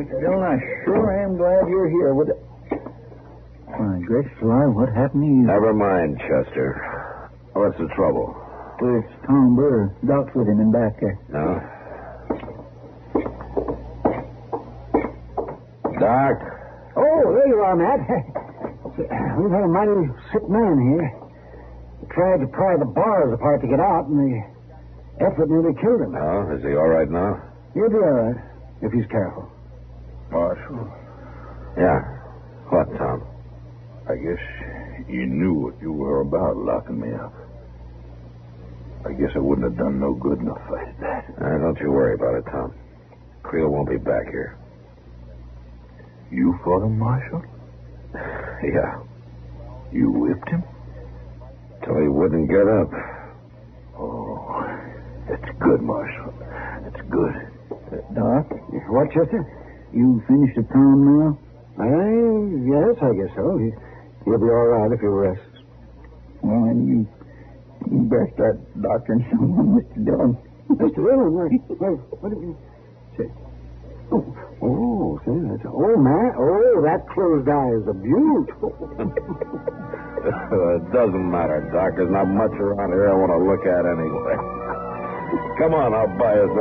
Mr. Dillon. I sure am glad you're here. My gracious alive, what happened to you? Never mind, Chester. What's the trouble? Well, it's Tom Burr. Doc's with him in back there. No? Doc? Oh, there you are, Matt. We've had a mighty sick man here. He tried to pry the bars apart to get out, and the effort nearly killed him. Oh, is he all right now? He'll be all right, if he's careful. Marshal, Yeah. What, Tom? I guess you knew what you were about locking me up. I guess I wouldn't have done no good in a fight at that. Don't you worry about it, Tom. Creel won't be back here. You fought him, Marshal? Yeah. You whipped him? Till he wouldn't get up. Oh, that's good, Marshal. That's good. Doc, What, Chester? you finished the Tom now? Yes, I guess so. He'll be all right if he rests. Well, then you better start doctoring someone, Mr. Dillon. Mr. Dillon, what did you say? Oh, see, that's... Oh, man. Oh, that closed eye is a beaut. It doesn't matter, Doc. There's not much around here I want to look at anyway. Come on, I'll buy us